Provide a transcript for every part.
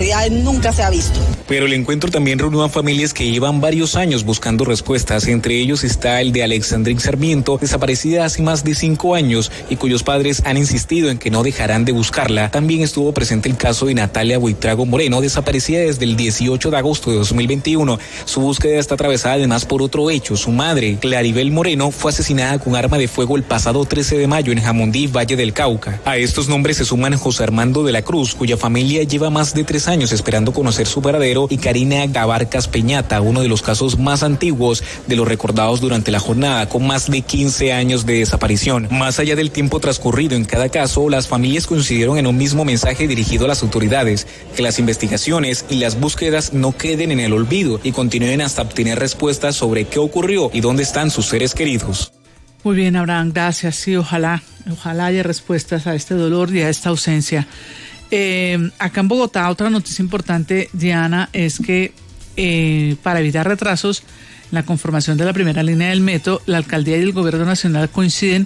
realidad nunca se ha visto. Pero el encuentro también reunió a familias que llevan varios años buscando respuestas. Entre ellos está el de Alexandrín Sarmiento, desaparecida hace más de 5 años y cuyos padres han insistido en que no dejarán de buscarla. También estuvo presente el caso de Natalia Buitrago Moreno, desaparecida desde el 18 de agosto de 2021. Su búsqueda está atravesada además por otro hecho. Su madre, Claribel Moreno, fue asesinada con arma de fuego el pasado 13 de mayo en Jamundí, Valle del Cauca. A estos nombres se suman José Armando de la Cruz, cuya familia lleva más de 3 años esperando conocer su paradero, y Karina Gabarcas Peñata, uno de los casos más antiguos de los recordados durante la jornada, con más de 15 años de desaparición. Más allá del tiempo transcurrido en cada caso, las familias coincidieron en un mismo mensaje dirigido a las autoridades: que las investigaciones y las búsquedas no queden en el olvido y continúen hasta obtener respuestas sobre qué ocurrió y dónde están sus seres queridos. Muy bien, Abraham, gracias. Sí, ojalá haya respuestas a este dolor y a esta ausencia. Acá en Bogotá, otra noticia importante, Diana, es que para evitar retrasos en la conformación de la primera línea del metro, la alcaldía y el gobierno nacional coinciden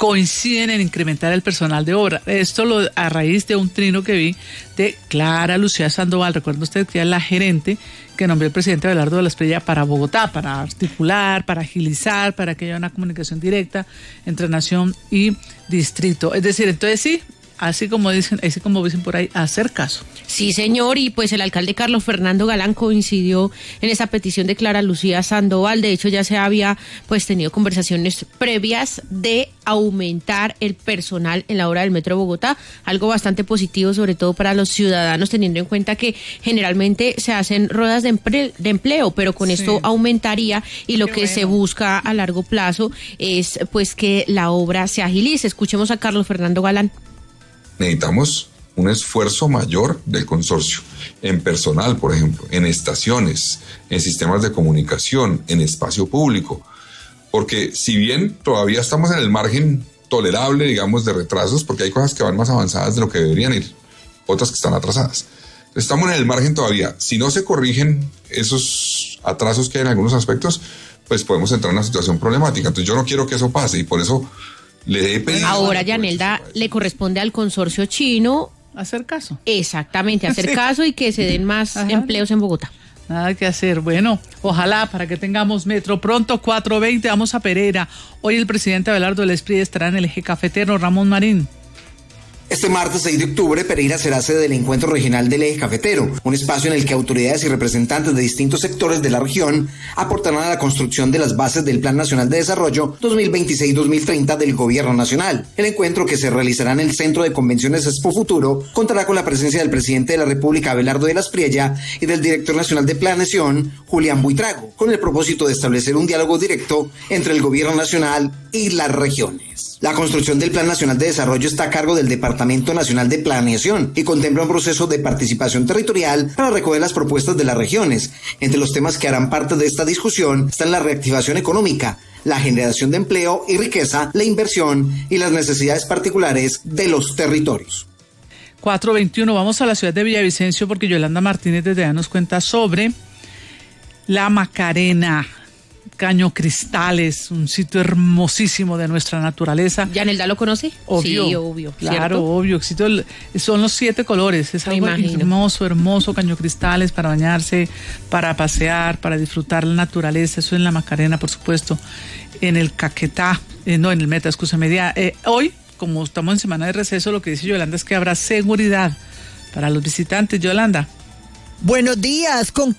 en incrementar el personal de obra. Esto a raíz de un trino que vi de Clara Lucía Sandoval. Recuerda usted que es la gerente que nombró el presidente Abelardo de la Espriella para Bogotá, para articular, para agilizar, para que haya una comunicación directa entre nación y distrito. Es decir, entonces sí, así como dicen por ahí, hacer caso. Sí, señor, y pues el alcalde Carlos Fernando Galán coincidió en esa petición de Clara Lucía Sandoval. De hecho, ya se había pues tenido conversaciones previas de aumentar el personal en la obra del Metro de Bogotá, algo bastante positivo, sobre todo para los ciudadanos, teniendo en cuenta que generalmente se hacen ruedas de empleo, pero con esto aumentaría, y lo que se busca a largo plazo es pues que la obra se agilice. Escuchemos a Carlos Fernando Galán. Necesitamos un esfuerzo mayor del consorcio, en personal, por ejemplo, en estaciones, en sistemas de comunicación, en espacio público, porque si bien todavía estamos en el margen tolerable, digamos, de retrasos, porque hay cosas que van más avanzadas de lo que deberían ir, otras que están atrasadas. Estamos en el margen todavía. Si no se corrigen esos atrasos que hay en algunos aspectos, pues podemos entrar en una situación problemática. Entonces yo no quiero que eso pase, y por eso le he pedido. Ahora, Yanelda, le corresponde al consorcio chino hacer caso. Exactamente, hacer caso y que se den más empleos en Bogotá. Nada que hacer. Bueno, ojalá para que tengamos metro pronto. 4:20, vamos a Pereira. Hoy el presidente Abelardo de la Espriella estará en el eje cafetero. Ramón Marín. Este martes 6 de octubre, Pereira será sede del encuentro regional del eje cafetero, un espacio en el que autoridades y representantes de distintos sectores de la región aportarán a la construcción de las bases del Plan Nacional de Desarrollo 2026-2030 del Gobierno Nacional. El encuentro, que se realizará en el Centro de Convenciones Expo Futuro, contará con la presencia del presidente de la República, Abelardo de la Espriella, y del director nacional de Planeación, Julián Buitrago, con el propósito de establecer un diálogo directo entre el Gobierno Nacional y las regiones. La construcción del Plan Nacional de Desarrollo está a cargo del Departamento Nacional de Planeación y contempla un proceso de participación territorial para recoger las propuestas de las regiones. Entre los temas que harán parte de esta discusión están la reactivación económica, la generación de empleo y riqueza, la inversión y las necesidades particulares de los territorios. 4:21, vamos a la ciudad de Villavicencio porque Yolanda Martínez desde allá nos cuenta sobre la Macarena. Caño Cristales, un sitio hermosísimo de nuestra naturaleza. ¿Yanelda lo conoce? Obvio. Sí, obvio. Claro, ¿cierto? Obvio. Son los 7 colores. Es algo hermoso, Caño Cristales, para bañarse, para pasear, para disfrutar la naturaleza. Eso en la Macarena, por supuesto. En el Caquetá, en el Meta, hoy, como estamos en semana de receso, lo que dice Yolanda es que habrá seguridad para los visitantes. Yolanda. Buenos días. Con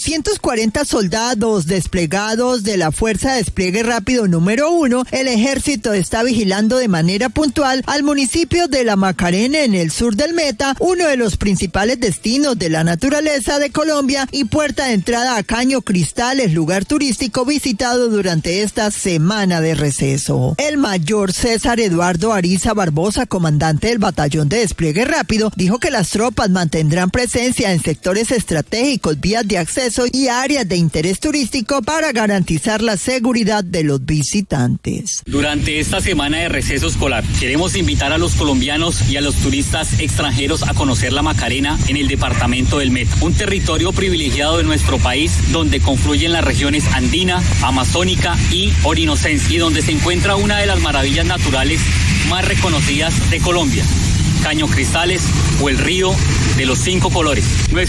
440 soldados desplegados de la Fuerza de Despliegue Rápido número 1, el ejército está vigilando de manera puntual al municipio de La Macarena, en el sur del Meta, uno de los principales destinos de la naturaleza de Colombia y puerta de entrada a Caño Cristales, lugar turístico visitado durante esta semana de receso. El mayor César Eduardo Ariza Barbosa, comandante del Batallón de Despliegue Rápido, dijo que las tropas mantendrán presencia en sectores estratégicos, vías de acceso y áreas de interés turístico para garantizar la seguridad de los visitantes. Durante esta semana de receso escolar, queremos invitar a los colombianos y a los turistas extranjeros a conocer la Macarena en el departamento del Meta, un territorio privilegiado de nuestro país donde confluyen las regiones andina, amazónica y orinocense, y donde se encuentra una de las maravillas naturales más reconocidas de Colombia, Caño Cristales, o el río de los 5 colores.